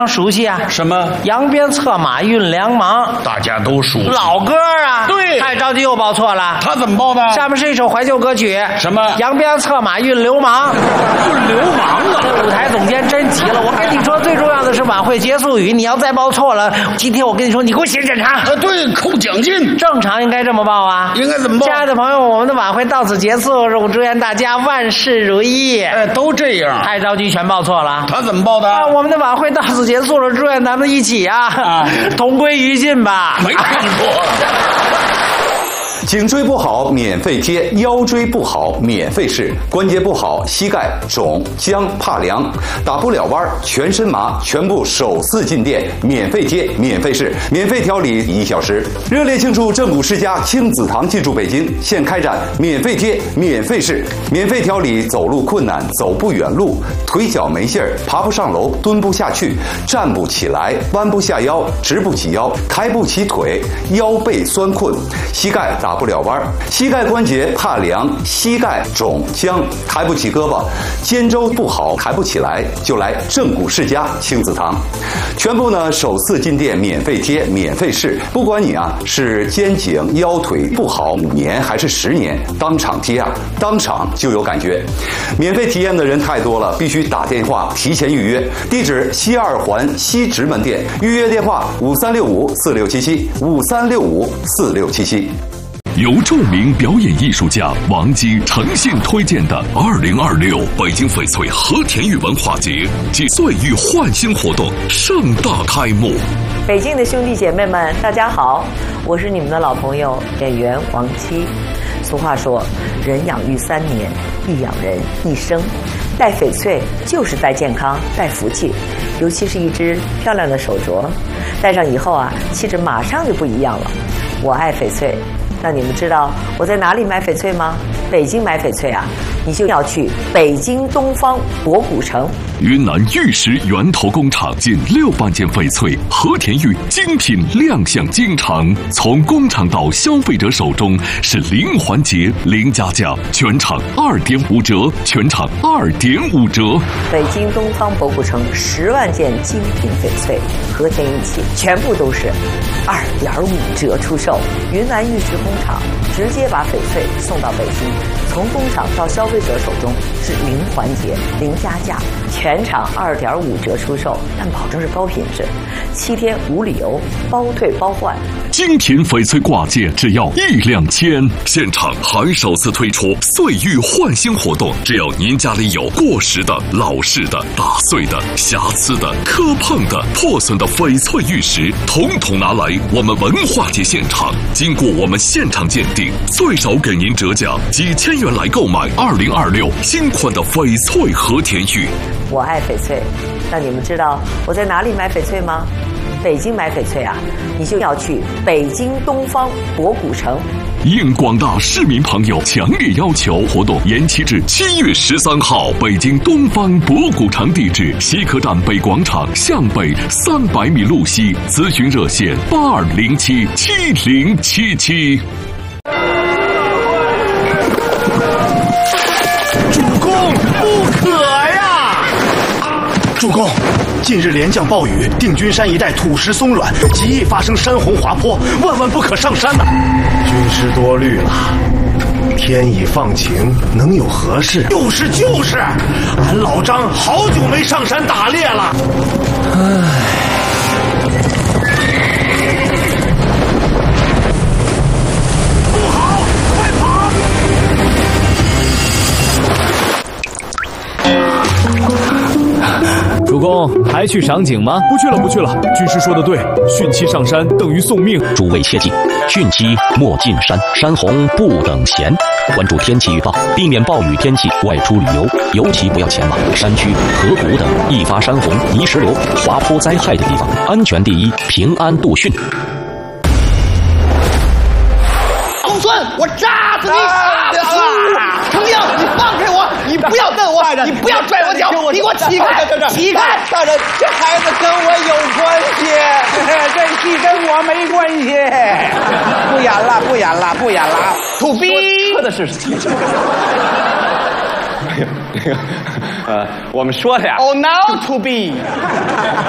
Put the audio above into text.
熟悉啊？ 什么？ 扬鞭策马运粮芒， 大家都熟悉。 老歌啊。 对， 太着急又报错了。 他怎么报的？ 下面是一首怀旧歌曲。 什么？ 扬鞭策马运流氓。 运流氓啊！ 这舞台总监真急了。我跟你说，最重要的是晚会结束语，你要再报错了，今天我跟你说，你给我写检查。 对，扣奖金。 正常应该这么报啊。 应该怎么报？ 亲爱的朋友，我们的晚会到此结束，我祝愿大家万事如意。 都这样。 太着急，全报错了。 他怎么报的？ 我们的晚会到此结束了，祝愿咱们一起同归于尽吧。 没听过。 颈椎不好免费贴，腰椎不好免费试，关节不好膝盖肿僵怕凉，打不了弯全身麻，全部首次进店免费贴免费试，免费调理1小时。热烈庆祝正骨世家亲子堂进驻北京，现开展免费贴免费试，免费调理走路困难、走不远路、腿脚没劲儿、爬不上楼、蹲不下去、站不起来、弯不下腰、直不起腰、抬不起腿、腰背酸困、膝盖打不了弯，膝盖关节怕凉，膝盖肿僵，抬不起胳膊，肩周不好抬不起来，就来正骨世家亲子堂。全部呢首次进店免费贴免费试，不管你是肩颈腰腿不好5年还是10年，当场贴当场就有感觉。免费体验的人太多了，必须打电话提前预约。地址西2环西直门店，预约电话5365467753654677。 由著名表演艺术家王姬诚信推荐的2026北京翡翠和田玉文化节暨岁玉焕新活动盛大开幕。 北京的兄弟姐妹们，大家好，我是你们的老朋友演员王姬。俗话说，人养育3年，必养人一生。戴翡翠就是戴健康、戴福气，尤其是一只漂亮的手镯，戴上以后气质马上就不一样了。我爱翡翠。那你们知道我在哪里买翡翠吗？北京买翡翠你就要去北京东方博古城。 云南玉石源头工厂近6万件翡翠和田玉精品亮相京城，从工厂到消费者手中是零环节零加价，全场2.5折，全场2.5折。 北京东方博古城10万件精品翡翠和田玉器，全部都是2.5折出售。云南玉石工厂直接把翡翠送到北京，从工厂到消费者手中是零环节零加价，全场2.5折出售，但保证是高品质，7天无理由，包退包换。 精品翡翠挂件只要1两千，现场还首次推出岁玉焕新活动，只要您家里有过时的、老式的、打碎的、瑕疵的、磕碰的、破损的翡翠玉石，统统拿来我们文化节现场，经过我们现场鉴定，最少给您折价几千元来购买2026新款的翡翠和田玉。 我爱翡翠，那你们知道我在哪里买翡翠吗？北京买翡翠你就要去北京东方博古城。 应广大市民朋友强烈要求，活动延期至7月13号。北京东方博古城地址：西客站北广场向北300米路西，咨询热线82077077。 主公，不可呀！主公，近日连降暴雨，定军山一带土石松软，极易发生山洪滑坡，万万不可上山呐！军师多虑了，天已放晴，能有何事？就是，俺老张好久没上山打猎了。不好，快跑！ 主公，还去赏景吗？ 不去了。军师说的对，汛期上山等于送命。 诸位切记，汛期莫进山，山洪不等闲。关注天气预报，避免暴雨天气外出旅游，尤其不要前往山区、河谷等易发山洪、泥石流、滑坡灾害的地方。安全第一，平安度汛。 公孙，我扎死你！成兵，你放开我！你不要瞪我！你不要拽我脚！你给我起开！起开！大人，这孩子跟我有关系， 这戏跟我没关系。 不演了！土逼！ 说的是。我们说的呀。 Oh, now to be。